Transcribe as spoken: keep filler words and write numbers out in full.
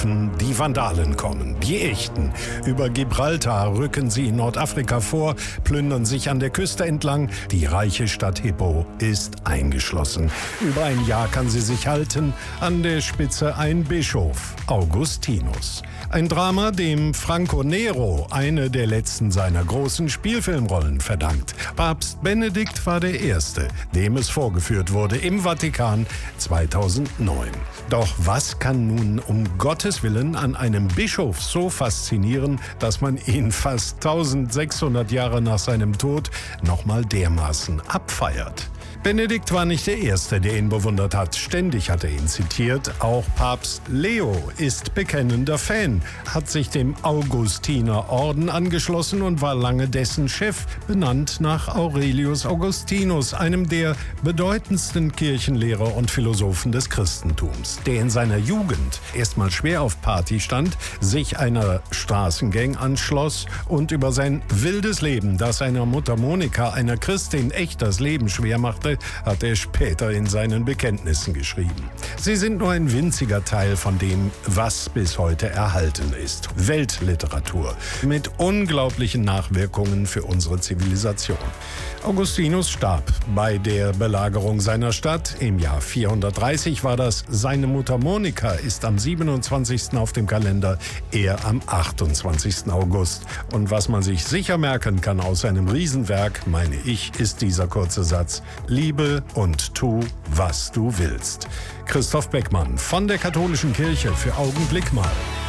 Angriffen, die Vandalen kommen, die echten. Über Gibraltar rücken sie in Nordafrika vor, plündern sich an der Küste entlang. Die reiche Stadt Hippo ist eingeschlossen. Über ein Jahr kann sie sich halten, an der Spitze ein Bischof, Augustinus. Ein Drama, dem Franco Nero eine der letzten seiner großen Spielfilmrollen verdankt. Papst Benedikt war der Erste, dem es vorgeführt wurde im Vatikan zweitausendneun. Doch was kann nun um Gottes Willen an einem Bischof so faszinieren, dass man ihn fast eintausendsechshundert Jahre nach seinem Tod nochmal dermaßen abfeiert? Benedikt war nicht der Erste, der ihn bewundert hat. Ständig hat er ihn zitiert. Auch Papst Leo ist bekennender Fan, hat sich dem Augustinerorden angeschlossen und war lange dessen Chef, benannt nach Aurelius Augustinus, einem der bedeutendsten Kirchenlehrer und Philosophen des Christentums, der in seiner Jugend erstmal schwer auf Party stand, sich einer Straßengang anschloss und über sein wildes Leben, das seiner Mutter Monika, einer Christin, echt das Leben schwer machte, hat er später in seinen Bekenntnissen geschrieben. Sie sind nur ein winziger Teil von dem, was bis heute erhalten ist. Weltliteratur mit unglaublichen Nachwirkungen für unsere Zivilisation. Augustinus starb bei der Belagerung seiner Stadt. Im Jahr vierhundertdreißig war das. Seine Mutter Monika ist am siebenundzwanzigsten auf dem Kalender, er am achtundzwanzigsten August. Und was man sich sicher merken kann aus seinem Riesenwerk, meine ich, ist dieser kurze Satz: Liebe und tu, was du willst. Christoph Beckmann von der Katholischen Kirche für Augenblick mal.